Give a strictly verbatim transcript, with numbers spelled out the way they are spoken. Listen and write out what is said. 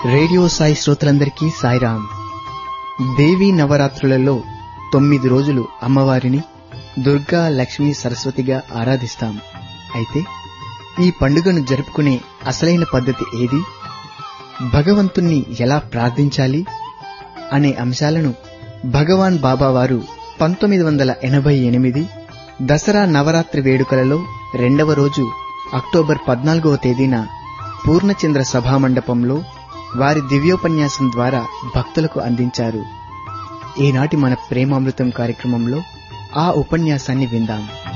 Radio Sai శ్రోతలందరికీ సాయిరాం. దేవీ నవరాత్రులలో తొమ్మిది రోజులు అమ్మవారిని దుర్గా, లక్ష్మీ, సరస్వతిగా ఆరాధిస్తాం. అయితే ఈ పండుగను జరుపుకునే అసలైన పద్ధతి ఏది, భగవంతుణ్ణి ఎలా ప్రార్థించాలి అనే అంశాలను భగవాన్ బాబా వారు పంతొమ్మిది వందల ఎనభై ఎనిమిది దసరా నవరాత్రి వేడుకలలో రెండవ రోజు అక్టోబర్ పద్నాలుగవ తేదీన పూర్ణచంద్ర సభామండపంలో వారి దివ్యోపన్యాసం ద్వారా భక్తులకు అందించారు. ఈనాటి మన ప్రేమామృతం కార్యక్రమంలో ఆ ఉపన్యాసాన్ని విందాం.